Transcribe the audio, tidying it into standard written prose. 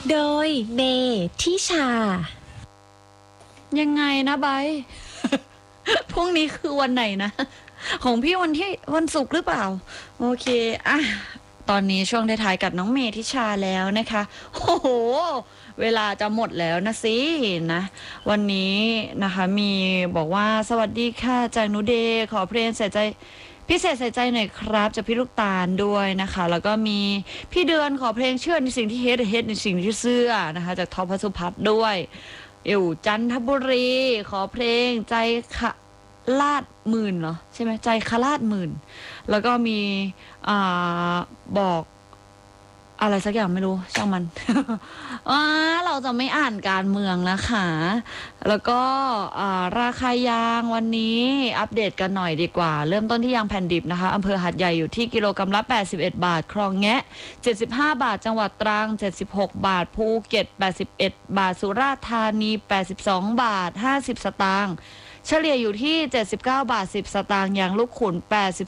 โดยเมทิชายังไงนะไบ พรุ่งนี้คือวันไหนนะ ของพี่วันศุกร์หรือเปล่าโอเคอ่ะตอนนี้ช่วงท้ายๆกับน้องเมทิชาแล้วนะคะโอ้โหเวลาจะหมดแล้วนะสินะวันนี้นะคะมีบอกว่าสวัสดีค่ะจากนูเดย์ขอเพลงใส่ใจพิเศษใส่ใจหน่อยครับจากพี่ลูกตาลด้วยนะคะแล้วก็มีพี่เดือนขอเพลงเชื่อในสิ่งที่เฮ็ดในสิ่งที่เชื่อนะคะจากท็อปพัสุพัฒน์ด้วยอยู่จันทบุรีขอเพลงใจลาดหมื่นเหรอใช่ไหมใจคลาดหมื่นแล้วก็มีบอกอะไรสักอย่างไม่รู้ช่างมัน เราจะไม่อ่านการเมืองนะคะแล้วก็ราคายางวันนี้อัปเดตกันหน่อยดีกว่าเริ่มต้นที่ยางแผ่นดิบนะคะอำเภอหาดใหญ่อยู่ที่กิโลกรัมละ81บาทคลองแงะ75บาทจังหวัดตรัง76บาทภูเก็ต81บาทสุราษฎร์ธานี82บาท50สตางค์เฉลี่ยอยู่ที่79บาท10สตางค์ยางลูกขุ่น